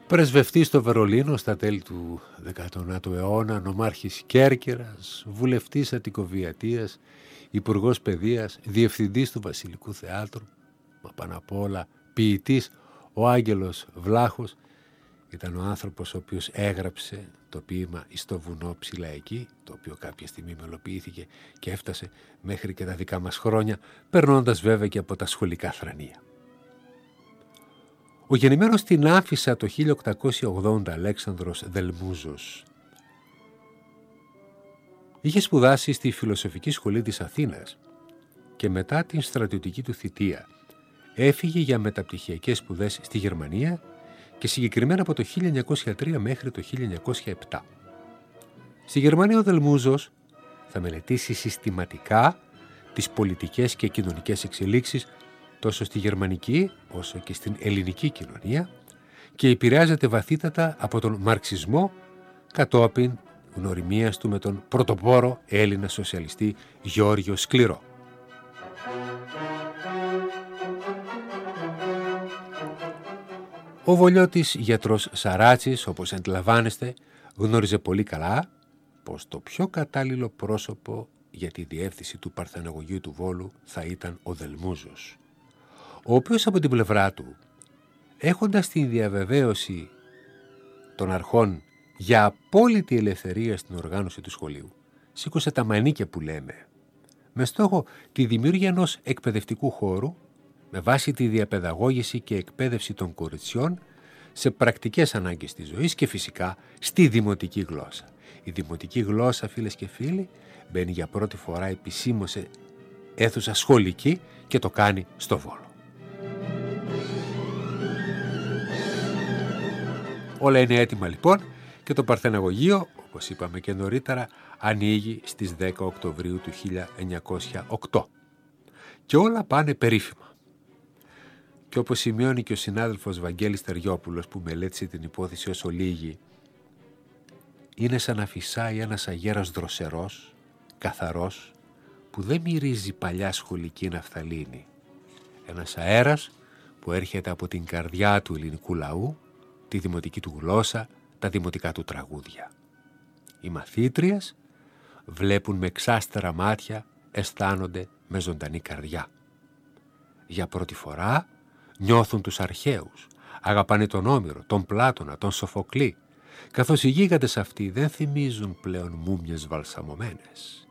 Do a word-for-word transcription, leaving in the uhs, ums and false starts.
Πρεσβευτής στο Βερολίνο στα τέλη του δεκαενάτου αιώνα, νομάρχης Κέρκυρας, βουλευτής Αττικοβιατίας, υπουργός παιδείας, διευθυντής του Βασιλικού Θεάτρου, μα πάνω απ' όλα ποιητής, ο Άγγελος Βλάχος ήταν ο άνθρωπος ο οποίος έγραψε το ποίημα «Εις το βουνό ψηλά εκεί», το οποίο κάποια στιγμή μελοποιήθηκε και έφτασε μέχρι και τα δικά μας χρόνια, περνώντας βέβαια και από τα σχολικά θρανία. Ο γεννημένος στην Άφησα το χίλια οκτακόσια ογδόντα Αλέξανδρος Δελμούζος είχε σπουδάσει στη Φιλοσοφική Σχολή της Αθήνας και μετά την στρατιωτική του θητεία έφυγε για μεταπτυχιακές σπουδές στη Γερμανία και συγκεκριμένα από το χίλια εννιακόσια τρία μέχρι το χίλια εννιακόσια επτά. Στη Γερμανία ο Δελμούζος θα μελετήσει συστηματικά τις πολιτικές και κοινωνικές εξελίξεις τόσο στη γερμανική όσο και στην ελληνική κοινωνία και επηρεάζεται βαθύτατα από τον μαρξισμό κατόπιν γνωριμίας του με τον πρωτοπόρο Έλληνα σοσιαλιστή Γιώργιο Σκληρό. Ο Βολιώτης γιατρός Σαράτσης, όπως αντιλαμβάνεστε, γνώριζε πολύ καλά πως το πιο κατάλληλο πρόσωπο για τη διεύθυνση του Παρθεναγωγείου του Βόλου θα ήταν ο Δελμούζος, ο οποίος από την πλευρά του, έχοντας την διαβεβαίωση των αρχών για απόλυτη ελευθερία στην οργάνωση του σχολείου, σήκωσε τα μανίκια που λέμε, με στόχο τη δημιουργία ενός εκπαιδευτικού χώρου με βάση τη διαπαιδαγώγηση και εκπαίδευση των κοριτσιών σε πρακτικές ανάγκες της ζωής και φυσικά στη δημοτική γλώσσα. Η δημοτική γλώσσα, φίλες και φίλοι, μπαίνει για πρώτη φορά επισήμως σε αίθουσα σχολική και το κάνει στο Βόλο. Όλα είναι έτοιμα λοιπόν και το Παρθεναγωγείο, όπως είπαμε και νωρίτερα, ανοίγει στις δέκα Οκτωβρίου του χίλια εννιακόσια οκτώ. Και όλα πάνε περίφημα. Και όπως σημειώνει και ο συνάδελφος Βαγγέλης Τεριόπουλος που μελέτησε την υπόθεση όσο λίγη, είναι σαν να φυσάει ένας αγέρας δροσερός, καθαρός, που δεν μυρίζει παλιά σχολική ναφθαλίνη. Ένας αέρας που έρχεται από την καρδιά του ελληνικού λαού, τη δημοτική του γλώσσα, τα δημοτικά του τραγούδια. Οι μαθήτριες βλέπουν με ξάστερα μάτια, αισθάνονται με ζωντανή καρδιά. Για πρώτη φορά νιώθουν τους αρχαίους, αγαπάνε τον Όμηρο, τον Πλάτωνα, τον Σοφοκλή, καθώς οι γίγαντες αυτοί δεν θυμίζουν πλέον μούμιες βαλσαμωμένες.